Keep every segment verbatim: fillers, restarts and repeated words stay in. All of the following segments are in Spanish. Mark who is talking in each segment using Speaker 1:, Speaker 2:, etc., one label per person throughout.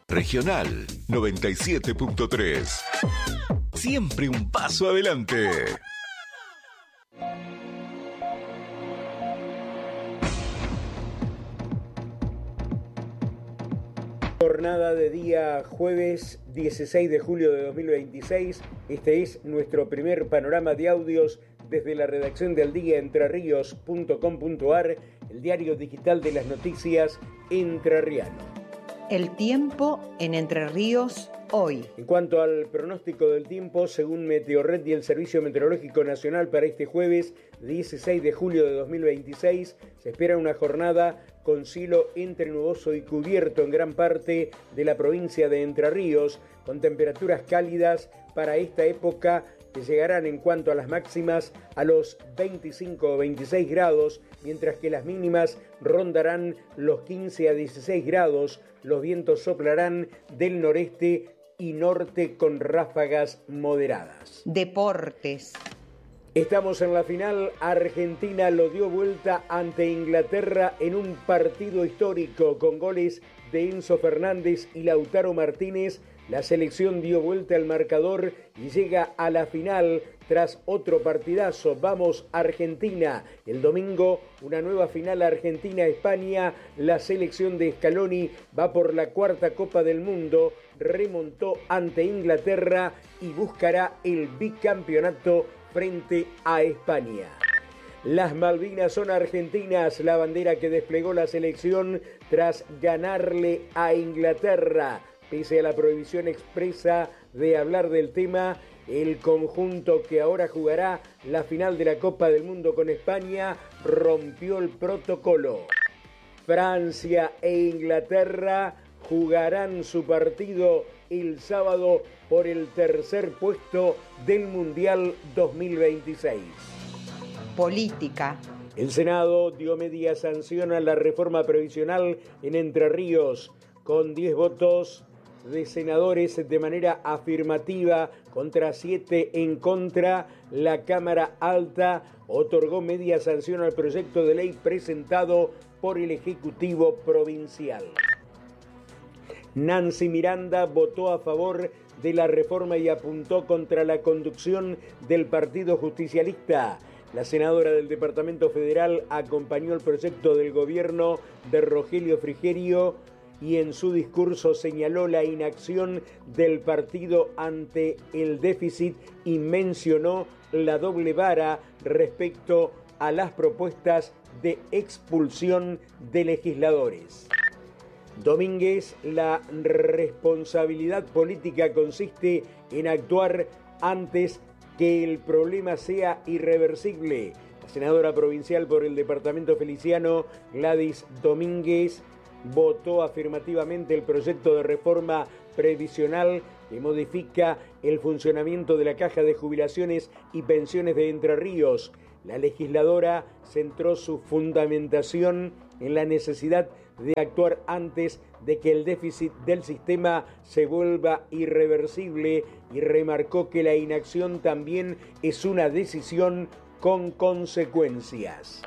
Speaker 1: Regional noventa y siete punto tres. Siempre un paso adelante.
Speaker 2: Jornada de día jueves dieciséis de julio de dos mil veintiséis. Este es nuestro primer panorama de audios desde la redacción de aldiaentrerríos punto com punto ar, el diario digital de las noticias entrerriano.
Speaker 3: El tiempo en Entre Ríos hoy.
Speaker 2: En cuanto al pronóstico del tiempo, según Meteorred y el Servicio Meteorológico Nacional, para este jueves dieciséis de julio de dos mil veintiséis se espera una jornada con cielo entre nuboso y cubierto en gran parte de la provincia de Entre Ríos, con temperaturas cálidas para esta época que llegarán en cuanto a las máximas a los veinticinco o veintiséis grados, mientras que las mínimas rondarán los quince a dieciséis grados. Los vientos soplarán del noreste y norte con ráfagas moderadas.
Speaker 3: Deportes.
Speaker 2: Estamos en la final. Argentina lo dio vuelta ante Inglaterra en un partido histórico con goles de Enzo Fernández y Lautaro Martínez. La selección dio vuelta al marcador y llega a la final tras otro partidazo. Vamos Argentina. El domingo una nueva final Argentina-España. La selección de Scaloni va por la cuarta Copa del Mundo. Remontó ante Inglaterra y buscará el bicampeonato frente a España. Las Malvinas son argentinas, la bandera que desplegó la selección tras ganarle a Inglaterra. Pese a la prohibición expresa de hablar del tema, el conjunto que ahora jugará la final de la Copa del Mundo con España rompió el protocolo. Francia e Inglaterra jugarán su partido el sábado por el tercer puesto del Mundial dos mil veintiséis.
Speaker 3: Política.
Speaker 2: El Senado dio media sanción a la reforma previsional en Entre Ríos, con diez votos de senadores de manera afirmativa contra siete en contra. La Cámara Alta otorgó media sanción al proyecto de ley presentado por el Ejecutivo Provincial. Nancy Miranda votó a favor de la reforma y apuntó contra la conducción del Partido Justicialista. La senadora del Departamento Federal acompañó el proyecto del gobierno de Rogelio Frigerio y en su discurso señaló la inacción del partido ante el déficit y mencionó la doble vara respecto a las propuestas de expulsión de legisladores. Domínguez, la responsabilidad política consiste en actuar antes que el problema sea irreversible. La senadora provincial por el departamento feliciano, Gladys Domínguez, votó afirmativamente el proyecto de reforma previsional que modifica el funcionamiento de la Caja de Jubilaciones y Pensiones de Entre Ríos. La legisladora centró su fundamentación en la necesidad de actuar antes de que el déficit del sistema se vuelva irreversible y remarcó que la inacción también es una decisión con consecuencias.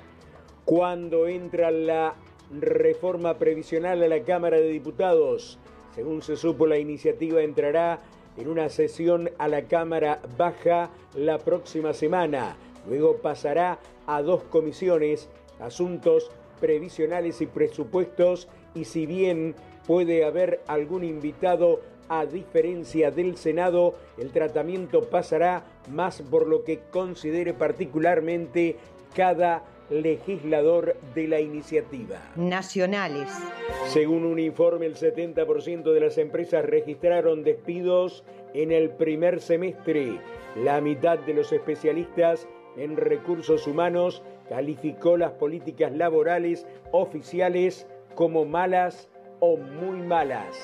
Speaker 2: Cuando entra la reforma previsional a la Cámara de Diputados, según se supo, la iniciativa entrará en una sesión a la Cámara Baja la próxima semana. Luego pasará a dos comisiones, asuntos previsionales y presupuestos, y si bien puede haber algún invitado, a diferencia del Senado, el tratamiento pasará más por lo que considere particularmente cada legislador de la iniciativa.
Speaker 3: Nacionales.
Speaker 2: Según un informe, el setenta por ciento de las empresas registraron despidos en el primer semestre. La mitad de los especialistas en recursos humanos calificó las políticas laborales oficiales como malas o muy malas.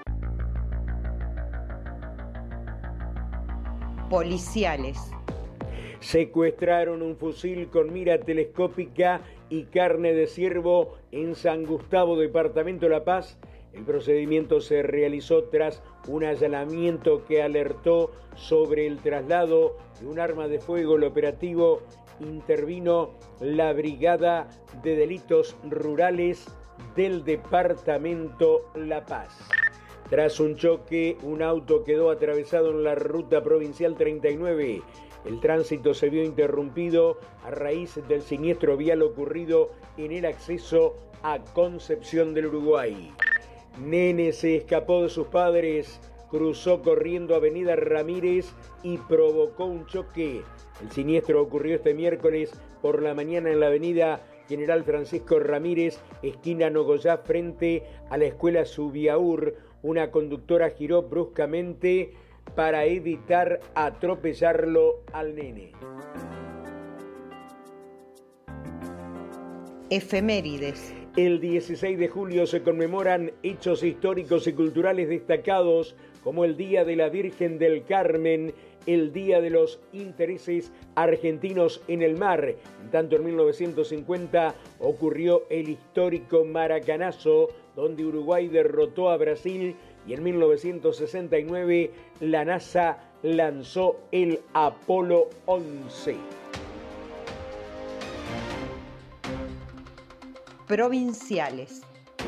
Speaker 3: Policiales.
Speaker 2: Secuestraron un fusil con mira telescópica y carne de ciervo en San Gustavo, departamento La Paz. El procedimiento se realizó tras un allanamiento que alertó sobre el traslado de un arma de fuego. El operativo intervino la Brigada de Delitos Rurales del departamento La Paz. Tras un choque, un auto quedó atravesado en la ruta provincial treinta y nueve. El tránsito se vio interrumpido a raíz del siniestro vial ocurrido en el acceso a Concepción del Uruguay. Nene se escapó de sus padres, cruzó corriendo Avenida Ramírez y provocó un choque. El siniestro ocurrió este miércoles por la mañana en la avenida General Francisco Ramírez, esquina Nogoyá, frente a la escuela Subiaur. Una conductora giró bruscamente para evitar atropellarlo al nene.
Speaker 3: Efemérides.
Speaker 2: El dieciséis de julio se conmemoran hechos históricos y culturales destacados como el Día de la Virgen del Carmen, el Día de los Intereses Argentinos en el Mar. En tanto, en mil novecientos cincuenta ocurrió el histórico Maracanazo, donde Uruguay derrotó a Brasil, y en mil novecientos sesenta y nueve la NASA lanzó el Apolo once.
Speaker 3: Provinciales.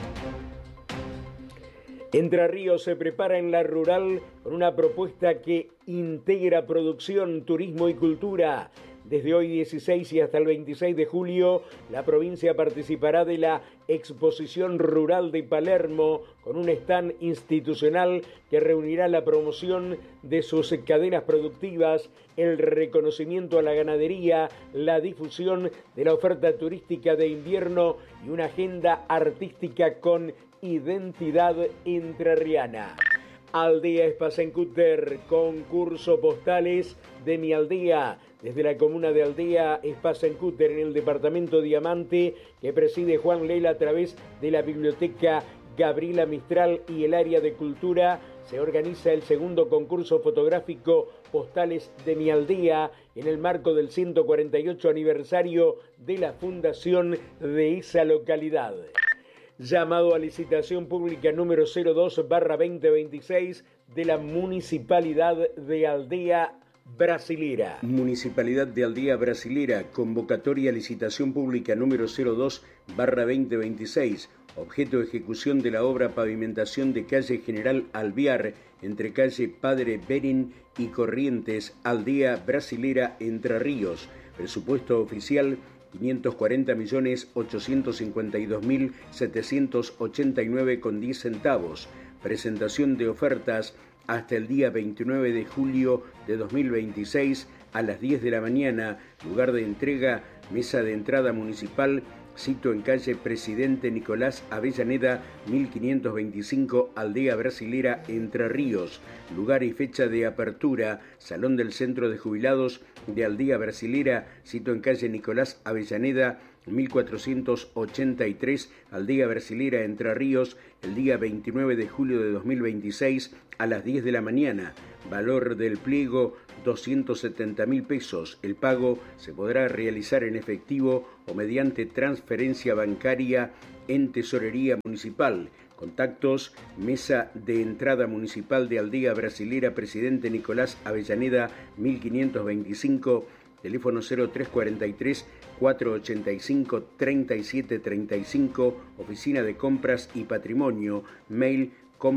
Speaker 2: Entre Ríos se prepara en la rural con una propuesta que integra producción, turismo y cultura. Desde hoy dieciséis y hasta el veintiséis de julio, la provincia participará de la Exposición Rural de Palermo con un stand institucional que reunirá la promoción de sus cadenas productivas, el reconocimiento a la ganadería, la difusión de la oferta turística de invierno y una agenda artística con identidad entrerriana. Aldea Spasencúter, concurso postales de mi aldea. Desde la comuna de Aldea Spasencúter, en el departamento Diamante, que preside Juan Lela a través de la biblioteca Gabriela Mistral y el área de cultura, se organiza el segundo concurso fotográfico Postales de mi aldea en el marco del ciento cuarenta y ocho aniversario de la fundación de esa localidad. Llamado a licitación pública número cero dos barra veinte veintiséis de la Municipalidad de Aldea Brasilera. Municipalidad de Aldea Brasilera, convocatoria a licitación pública número cero dos barra veinte veintiséis, objeto de ejecución de la obra pavimentación de calle General Alvear, entre calle Padre Berín y Corrientes, Aldea Brasilera, Entre Ríos. Presupuesto oficial quinientos cuarenta millones ochocientos cincuenta y dos mil setecientos ochenta y nueve con diez centavos. Presentación de ofertas hasta el día veintinueve de julio de dos mil veintiséis a las diez de la mañana. Lugar de entrega, mesa de entrada municipal, sito en calle Presidente Nicolás Avellaneda mil quinientos veinticinco, Aldea Brasilera, Entre Ríos. Lugar y fecha de apertura, Salón del Centro de Jubilados de Aldea Brasilera, sito en calle Nicolás Avellaneda mil cuatrocientos ochenta y tres, Aldea Brasilera, Entre Ríos, el día veintinueve de julio de dos mil veintiséis a las diez de la mañana. Valor del pliego doscientos setenta mil pesos. El pago se podrá realizar en efectivo o mediante transferencia bancaria en Tesorería Municipal. Contactos: Mesa de Entrada Municipal de Aldea Brasilera, Presidente Nicolás Avellaneda mil quinientos veinticinco, teléfono cero tres cuarenta y tres, cuatrocientos ochenta y cinco, treinta y siete treinta y cinco, Oficina de Compras y Patrimonio, mail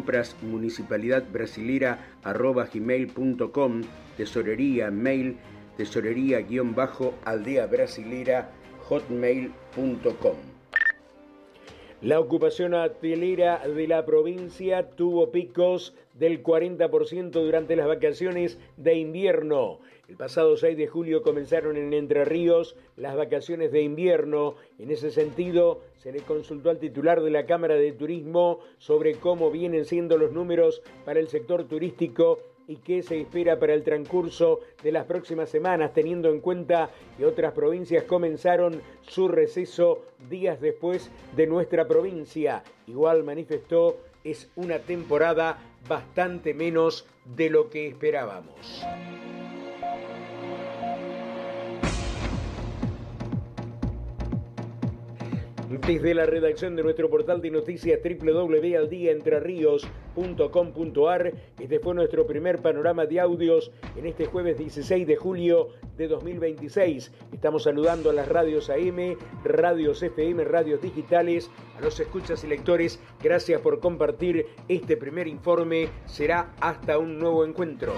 Speaker 2: comprasmunicipalidadbrasilera arroba gmail punto com, tesorería, mail tesorería guión bajo aldea brasilera hotmail punto com. La ocupación hotelera de la provincia tuvo picos del cuarenta por ciento durante las vacaciones de invierno. El pasado seis de julio comenzaron en Entre Ríos las vacaciones de invierno. En ese sentido, se le consultó al titular de la Cámara de Turismo sobre cómo vienen siendo los números para el sector turístico y qué se espera para el transcurso de las próximas semanas, teniendo en cuenta que otras provincias comenzaron su receso días después de nuestra provincia. Igual manifestó, es una temporada bastante menos de lo que esperábamos. Desde la redacción de nuestro portal de noticias doble u doble u doble u punto al día entre ríos punto com punto a r, este fue nuestro primer panorama de audios en este jueves dieciséis de julio de dos mil veintiséis. Estamos saludando a las radios A M, radios F M, radios digitales, a los escuchas y lectores. Gracias por compartir este primer informe. Será hasta un nuevo encuentro.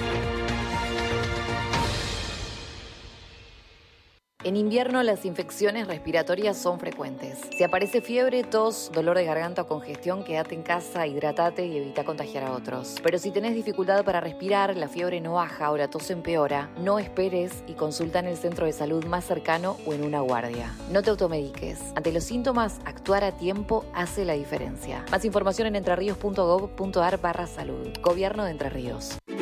Speaker 4: En invierno las infecciones respiratorias son frecuentes. Si aparece fiebre, tos, dolor de garganta o congestión, quédate en casa, hidratate y evita contagiar a otros. Pero si tenés dificultad para respirar, la fiebre no baja o la tos empeora, no esperes y consulta en el centro de salud más cercano o en una guardia. No te automediques. Ante los síntomas, actuar a tiempo hace la diferencia. Más información en entrerríos punto gob punto ar barra salud. Gobierno de Entre Ríos.